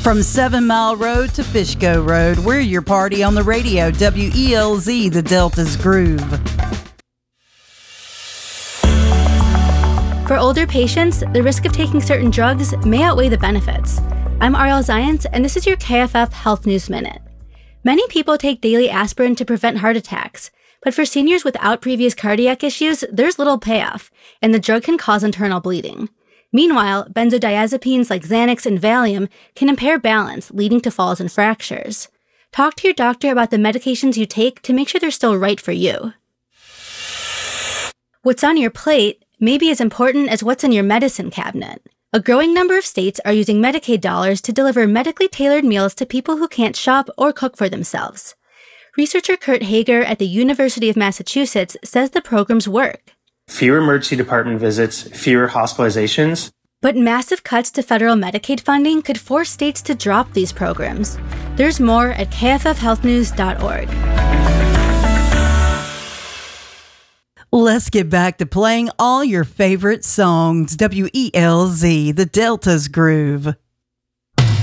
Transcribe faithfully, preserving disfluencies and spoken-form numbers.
From Seven Mile Road to Fishkill Road, we're your party on the radio. W E L Z, the Delta's Groove. For older patients, the risk of taking certain drugs may outweigh the benefits. I'm Ariel Zients, and this is your K F F Health News Minute. Many people take daily aspirin to prevent heart attacks, but for seniors without previous cardiac issues, there's little payoff, and the drug can cause internal bleeding. Meanwhile, benzodiazepines like Xanax and Valium can impair balance, leading to falls and fractures. Talk to your doctor about the medications you take to make sure they're still right for you. What's on your plate may be as important as what's in your medicine cabinet. A growing number of states are using Medicaid dollars to deliver medically tailored meals to people who can't shop or cook for themselves. Researcher Kurt Hager at the University of Massachusetts says the programs work. Fewer emergency department visits, fewer hospitalizations. But massive cuts to federal Medicaid funding could force states to drop these programs. There's more at K F F health news dot org. Let's get back to playing all your favorite songs. W E L Z, the Delta's Groove.